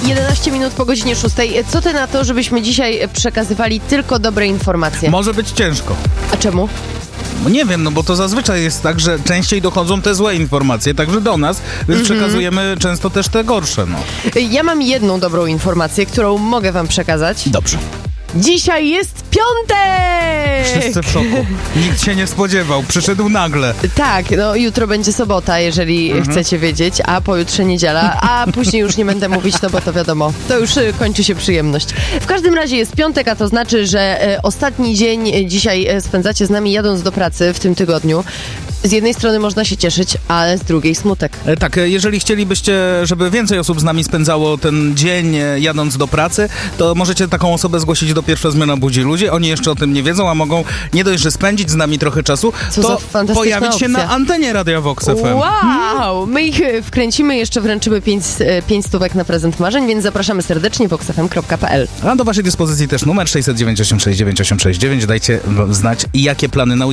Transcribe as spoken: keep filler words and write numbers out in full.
jedenaście minut po godzinie szóstej. Co ty na to, żebyśmy dzisiaj przekazywali tylko dobre informacje? Może być ciężko. A czemu? No nie wiem, no bo to zazwyczaj jest tak, że częściej dochodzą te złe informacje, także do nas, więc mm-hmm. przekazujemy często też te gorsze, no. Ja mam jedną dobrą informację, którą mogę wam przekazać. Dobrze. Dzisiaj jest piątek! Wszyscy w szoku. Nikt się nie spodziewał. Przyszedł nagle. Tak, no jutro będzie sobota, jeżeli mhm. chcecie wiedzieć, a pojutrze niedziela, a później już nie będę mówić, no bo to wiadomo, to już kończy się przyjemność. W każdym razie jest piątek, a to znaczy, że e, ostatni dzień dzisiaj spędzacie z nami jadąc do pracy w tym tygodniu. Z jednej strony można się cieszyć, ale z drugiej smutek. E, tak, jeżeli chcielibyście, żeby więcej osób z nami spędzało ten dzień e, jadąc do pracy, to możecie taką osobę zgłosić do Pierwsza Zmiana Budzi Ludzi. Oni jeszcze o tym nie wiedzą, a mogą nie dość, że spędzić z nami trochę czasu, Co to za fantastyczna pojawić opcja. się na antenie Radia Vox F M. Wow! My ich wkręcimy, jeszcze wręczymy pięć, pięć stówek na prezent marzeń, więc zapraszamy serdecznie vox f m kropka p l. A do waszej dyspozycji też numer sześć zero dziewięć osiem sześć dziewięć osiem sześć dziewięć. Dajcie znać, jakie plany na